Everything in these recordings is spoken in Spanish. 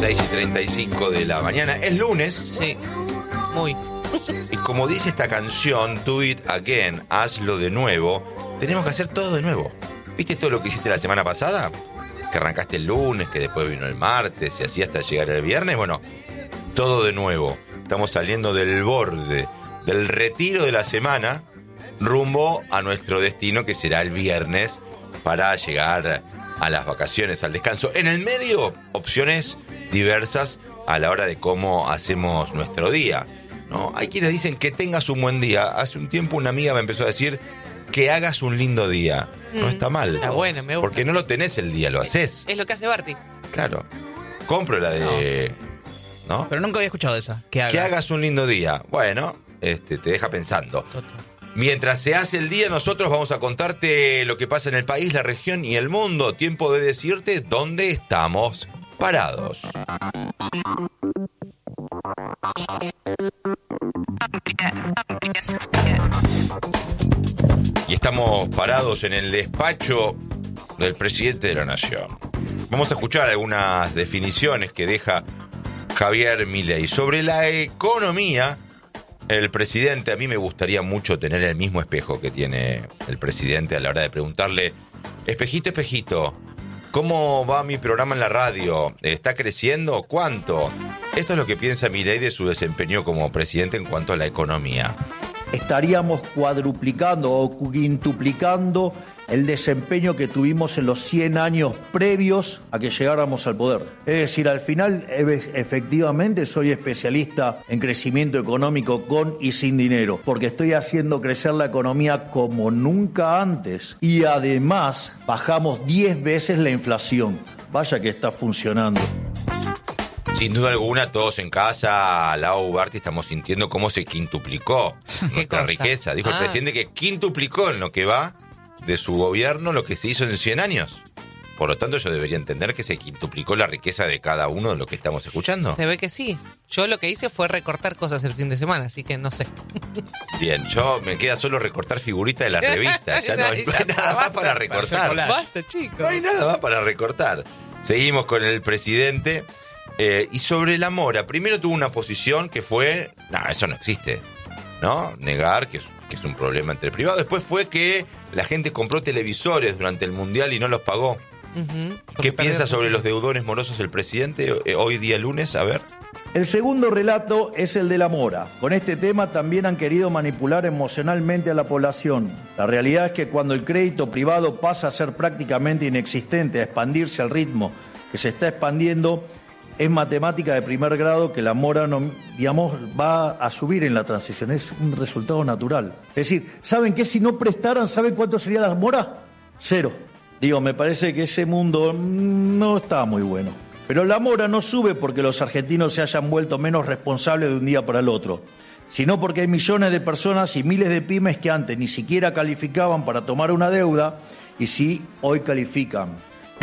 6:35 de la mañana. Es lunes. Sí, muy. Y como dice esta canción, Do It Again, hazlo de nuevo, tenemos que hacer todo de nuevo. ¿Viste todo lo que hiciste la semana pasada? Que arrancaste el lunes, que después vino el martes y así hasta llegar el viernes. Bueno, todo de nuevo. Estamos saliendo del borde, del retiro de la semana, rumbo a nuestro destino, que será el viernes, para llegar a las vacaciones, al descanso. En el medio, opciones diversas a la hora de cómo hacemos nuestro día, ¿no? Hay quienes dicen que tengas un buen día. Hace un tiempo una amiga me empezó a decir que hagas un lindo día. No está mal. Está bueno, me gusta. Porque no lo tenés el día, lo haces. Es lo que hace Barty. Claro. Compro la de... ¿no? Pero nunca había escuchado esa. Que hagas un lindo día. Bueno, te deja pensando. Total. Mientras se hace el día, nosotros vamos a contarte lo que pasa en el país, la región y el mundo. Tiempo de decirte dónde estamos parados. Y estamos parados en el despacho del presidente de la Nación. Vamos a escuchar algunas definiciones que deja Javier Milei sobre la economía. El presidente, a mí me gustaría mucho tener el mismo espejo que tiene el presidente a la hora de preguntarle: espejito, espejito, ¿cómo va mi programa en la radio? ¿Está creciendo? ¿Cuánto? Esto es lo que piensa Milei de su desempeño como presidente en cuanto a la economía. Estaríamos cuadruplicando o quintuplicando el desempeño que tuvimos en los 100 años previos a que llegáramos al poder. Es decir, al final, efectivamente, soy especialista en crecimiento económico con y sin dinero, porque estoy haciendo crecer la economía como nunca antes y además bajamos 10 veces la inflación. Vaya que está funcionando. Sin duda alguna, todos en casa, Lau, Barty, estamos sintiendo cómo se quintuplicó nuestra riqueza. Dijo el presidente que quintuplicó en lo que va de su gobierno lo que se hizo en 100 años. Por lo tanto, yo debería entender que se quintuplicó la riqueza de cada uno de lo que estamos escuchando. Se ve que sí. Yo lo que hice fue recortar cosas el fin de semana, así que no sé. Bien, yo me queda solo recortar figuritas de la revista. Ya no hay nada más para recortar. Basta, chicos. No hay nada más para recortar. Seguimos con el presidente. Y sobre la mora, primero tuvo una posición que fue, no, eso no existe, ¿no? Negar que es un problema entre privados. Después fue que la gente compró televisores durante el Mundial y no los pagó. ¿Qué piensa sobre los deudores morosos el presidente hoy día lunes? A ver. El segundo relato es el de la mora. Con este tema también han querido manipular emocionalmente a la población. La realidad es que cuando el crédito privado pasa a ser prácticamente inexistente, a expandirse al ritmo que se está expandiendo, es matemática de primer grado que la mora no, digamos, va a subir en la transición. Es un resultado natural. Es decir, ¿saben qué? Si no prestaran, ¿saben cuánto sería la mora? 0. Digo, me parece que ese mundo no está muy bueno. Pero la mora no sube porque los argentinos se hayan vuelto menos responsables de un día para el otro, sino porque hay millones de personas y miles de pymes que antes ni siquiera calificaban para tomar una deuda y sí hoy califican.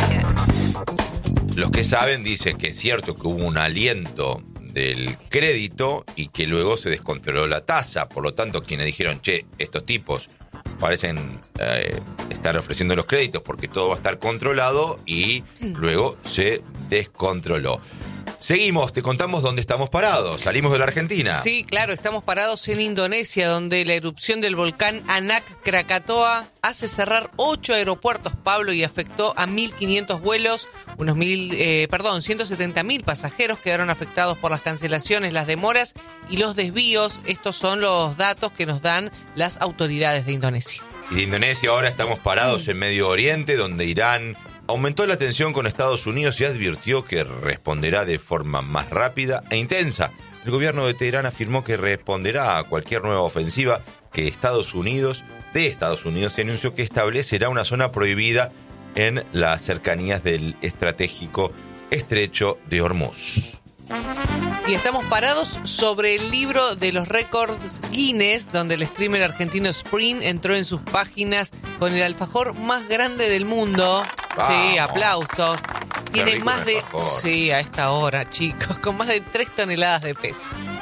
Los que saben dicen que es cierto que hubo un aliento del crédito y que luego se descontroló la tasa. Por lo tanto, quienes dijeron, che, estos tipos parecen estar ofreciendo los créditos porque todo va a estar controlado, y luego se descontroló. Seguimos, te contamos dónde estamos parados. Salimos de la Argentina. Sí, claro, estamos parados en Indonesia, donde la erupción del volcán Anak Krakatoa hace cerrar 8 aeropuertos, Pablo, y afectó a 1.500 vuelos. 170.000 pasajeros quedaron afectados por las cancelaciones, las demoras y los desvíos. Estos son los datos que nos dan las autoridades de Indonesia. Y de Indonesia ahora estamos parados en Medio Oriente, donde Irán aumentó la tensión con Estados Unidos y advirtió que responderá de forma más rápida e intensa. El gobierno de Teherán afirmó que responderá a cualquier nueva ofensiva que Estados Unidos se anunció que establecerá una zona prohibida en las cercanías del estratégico estrecho de Hormuz. Y estamos parados sobre el libro de los récords Guinness, donde el streamer argentino Spring entró en sus páginas con el alfajor más grande del mundo. Vamos. Sí, aplausos. Tiene más de... alfajor. Sí, a esta hora, chicos, con más de 3 toneladas de peso.